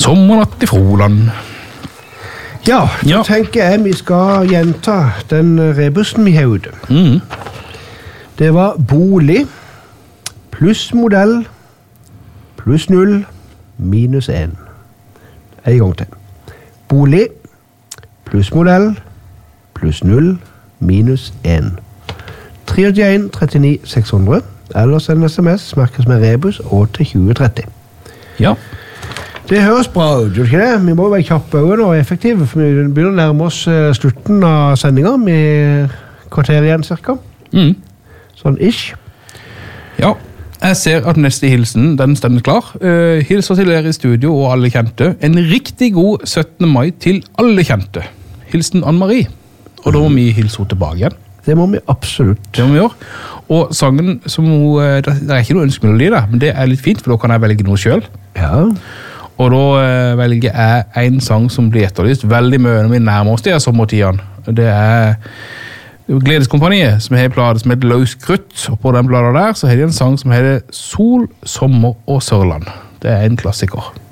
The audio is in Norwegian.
Sommernatt i Froland. Ja, så tenker jeg vi skal gjenta den rebussen vi har ute. Det var bolig, pluss modell, pluss 0, minus 1. En gang til. Bolig, pluss modell, pluss 0, minus 1. 31 39 600, eller send sms, merkes med rebus, og til 2030. Ja. Det høres bra ut, gjør ikke det? Vi må være kjappe og effektive, for vi begynner å nærme oss slutten av sendingen, med kvarter igjen cirka. Sånn ish. Ja, jeg ser at neste hilsen, den stender klar. Hilser til dere i studio og alle kjente. En riktig god 17. mai til alle kjente. Hilsen Anne-Marie. Og da må vi hilse henne tilbake igjen. Det må vi absolutt. Det må vi gjøre. Og sangen som hun, det er ikke noe ønskemelodi der, men det er litt fint, for da kan jeg velge noe selv. Ja. Og da velger jeg en sang som blir etterlyst veldig mye når vi nærmer oss de sommertidene. Det er Gledeskompaniet, som har en plate som heter Løs Krutt, og på den bladet der så har de en sang som heter Sol, Sommer og Sørland. Det er en klassiker.